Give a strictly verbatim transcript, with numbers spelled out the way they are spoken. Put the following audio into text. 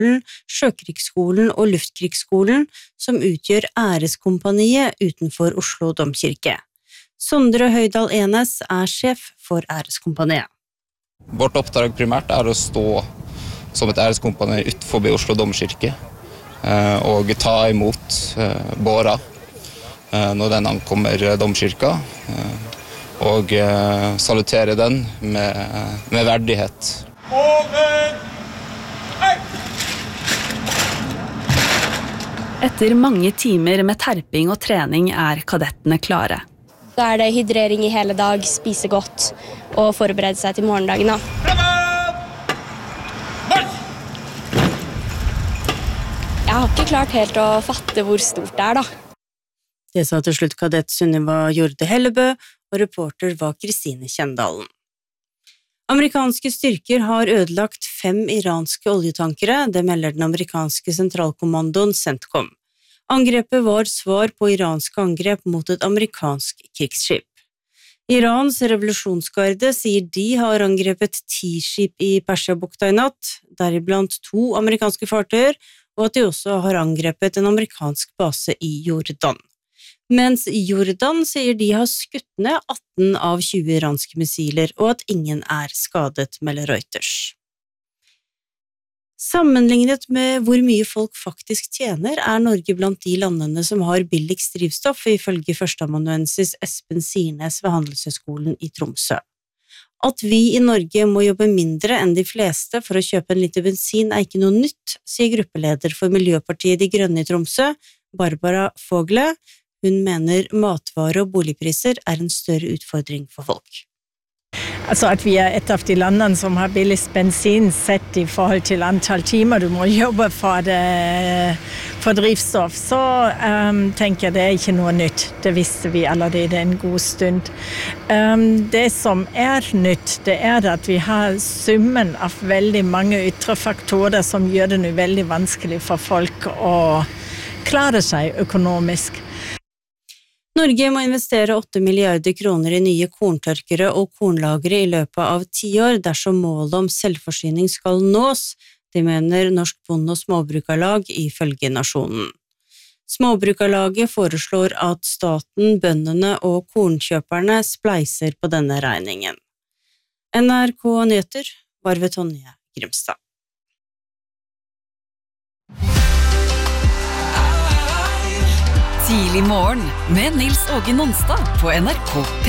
Sjøkrigsskolen, Sjøkrigsskolen og Luftkrigsskolen, som utgjør æreskompaniet utenfor Oslo domkirke. Sondre Høydal Enes er sjef for æreskompaniet. Vårt oppdrag primært er å stå som et æreskompani utenfor Oslo domkirke og ta imot båra når den ankommer domkirka, og salutere den med, med verdighet. Etter mange timer med terping og trening er kadettene klare. Da er det hydrering i hele dag, spise godt og forberede seg til morgendagen. Jeg har ikke klart helt å fatte hvor stort det er da. Det sa til slutt kadett Sunniva Jorde Hellebø, og reporter var Kristine Kjendalen. Amerikanske styrker har ødelagt fem iranske oljetankere, det melder den amerikanske sentralkommandoen CENTCOM. Angrepet var svar på iranske angrep mot et amerikansk krigsskip. Irans revolusjonsgarde sier de har angrepet ti skip i Persiabukta i natt, deriblant to amerikanske fartøyer, og at de også har angrepet en amerikansk base i Jordan. Mens Jordan sier de har skutt ned atten av tjue iranske missiler, og at ingen er skadet, melder Reuters. Sammenlignet med hvor mye folk faktisk tjener, er Norge blant de landene som har billigst drivstoff, ifølge førsteamanuensis Espen Sirnes ved Handelshøyskolen i Tromsø. At vi i Norge må jobbe mindre enn de fleste for å kjøpe en liter bensin er ikke noe nytt, sier gruppeleder for Miljøpartiet De Grønne i Tromsø, Barbara Fogle. Hun mener matvare- og boligpriser er en større utfordring for folk. Altså at vi er et av de landene som har billigst bensin sett i forhold til antall timer du må jobbe for, det, for drivstoff, så um, tenker jeg det er ikke noe nytt. Det visste vi allerede en god stund. Um, det som er nytt, det er at vi har summen av veldig mange ytre faktorer som gjør det nå veldig vanskelig for folk å klare seg økonomisk. Norge må investere åtte milliarder kroner i nye korntørkere og kornlagre i løpet av ti år dersom målet om selvforsyning skal nås, det mener Norsk Bonde- og Småbrukarlag ifølge Nasjonen. Småbrukarlaget foreslår at staten, bøndene og kornkjøperne spleiser på denne regningen. N R K Nyheter var ved Tonje Grimstad. Tidlig morgen med Nils Åge Nonstad på N R K P